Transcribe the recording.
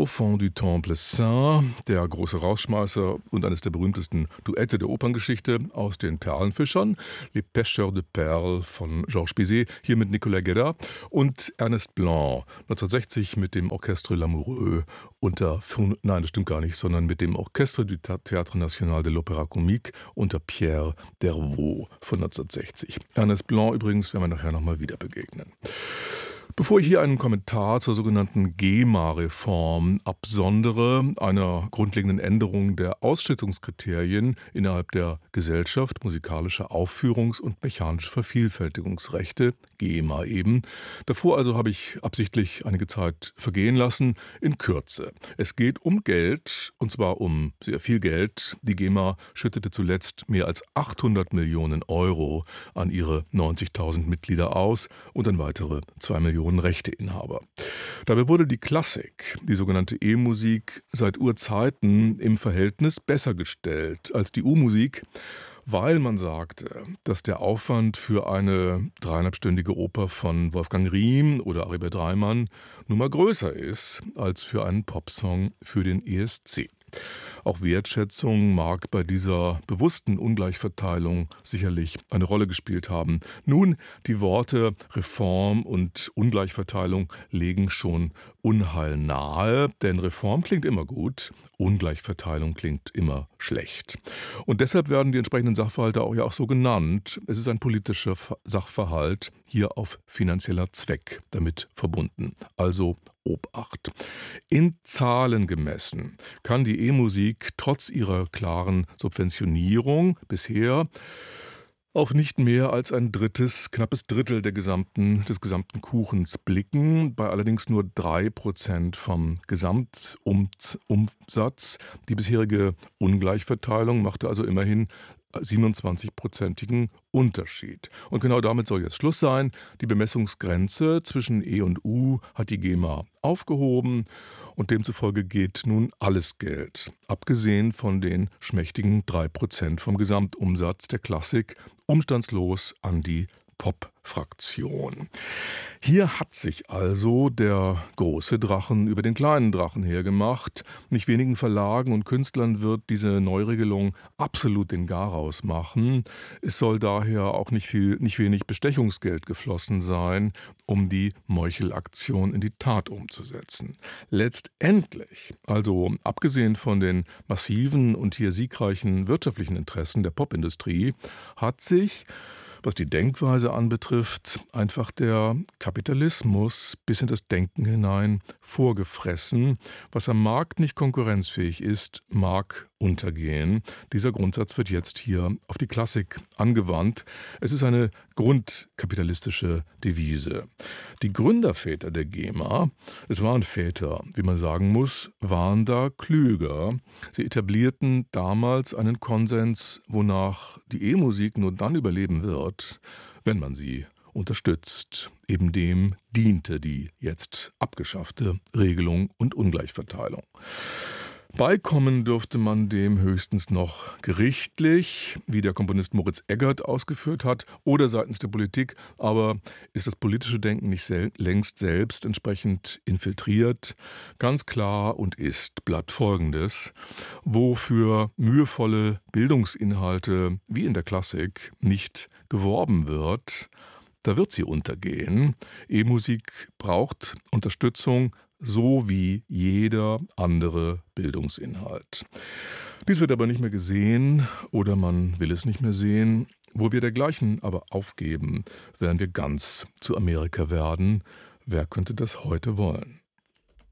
Au fond du Temple Saint, der große Rausschmeißer und eines der berühmtesten Duette der Operngeschichte aus den Perlenfischern, Les Pêcheurs de Perles von Georges Bizet, hier mit Nicolas Guéda und Ernest Blanc, 1960 mit dem Orchestre Lamoureux nein, das stimmt gar nicht, sondern mit dem Orchestre du Théâtre National de l'Opéra Comique unter Pierre Dervaux von 1960. Ernest Blanc übrigens werden wir nachher nochmal wieder begegnen. Bevor ich hier einen Kommentar zur sogenannten GEMA-Reform absondere, einer grundlegenden Änderung der Ausschüttungskriterien innerhalb der Gesellschaft, musikalische Aufführungs- und mechanische Vervielfältigungsrechte, GEMA eben. Davor also habe ich absichtlich einige Zeit vergehen lassen, in Kürze. Es geht um Geld, und zwar um sehr viel Geld. Die GEMA schüttete zuletzt mehr als 800 Millionen Euro an ihre 90.000 Mitglieder aus und an weitere 2 Millionen Rechteinhaber. Dabei wurde die Klassik, die sogenannte E-Musik, seit Urzeiten im Verhältnis besser gestellt als die U-Musik, weil man sagte, dass der Aufwand für eine 3,5-stündige Oper von Wolfgang Riem oder Aribert Reimann nun mal größer ist als für einen Popsong für den ESC. Auch Wertschätzung mag bei dieser bewussten Ungleichverteilung sicherlich eine Rolle gespielt haben. Nun, die Worte Reform und Ungleichverteilung legen schon Unheil nahe, denn Reform klingt immer gut, Ungleichverteilung klingt immer schlecht. Und deshalb werden die entsprechenden Sachverhalte auch so genannt. Es ist ein politischer Sachverhalt, hier auf finanzieller Zweck damit verbunden. Also Obacht. In Zahlen gemessen kann die E-Musik trotz ihrer klaren Subventionierung bisher auf nicht mehr als ein knappes Drittel des gesamten Kuchens blicken, bei allerdings nur 3% vom Gesamtumsatz. Die bisherige Ungleichverteilung machte also immerhin 27-prozentigen Unterschied. Und genau damit soll jetzt Schluss sein. Die Bemessungsgrenze zwischen E und U hat die GEMA aufgehoben und demzufolge geht nun alles Geld, abgesehen von den schmächtigen 3% vom Gesamtumsatz der Klassik, umstandslos an die Pop-Fraktion. Hier hat sich also der große Drachen über den kleinen Drachen hergemacht. Nicht wenigen Verlagen und Künstlern wird diese Neuregelung absolut den Garaus machen. Es soll daher auch nicht wenig Bestechungsgeld geflossen sein, um die Meuchelaktion in die Tat umzusetzen. Letztendlich, also abgesehen von den massiven und hier siegreichen wirtschaftlichen Interessen der Popindustrie, hat sich, was die Denkweise anbetrifft, einfach der Kapitalismus bis in das Denken hinein vorgefressen. Was am Markt nicht konkurrenzfähig ist, mag untergehen. Dieser Grundsatz wird jetzt hier auf die Klassik angewandt. Es ist eine grundkapitalistische Devise. Die Gründerväter der GEMA, es waren Väter, wie man sagen muss, waren da klüger. Sie etablierten damals einen Konsens, wonach die E-Musik nur dann überleben wird, wenn man sie unterstützt. Eben dem diente die jetzt abgeschaffte Regelung und Ungleichverteilung. Beikommen dürfte man dem höchstens noch gerichtlich, wie der Komponist Moritz Eggert ausgeführt hat, oder seitens der Politik, aber ist das politische Denken nicht längst selbst entsprechend infiltriert? Ganz klar bleibt Folgendes: Wo für mühevolle Bildungsinhalte wie in der Klassik nicht geworben wird, da wird sie untergehen. E-Musik braucht Unterstützung, so wie jeder andere Bildungsinhalt. Dies wird aber nicht mehr gesehen oder man will es nicht mehr sehen. Wo wir dergleichen aber aufgeben, werden wir ganz zu Amerika werden. Wer könnte das heute wollen?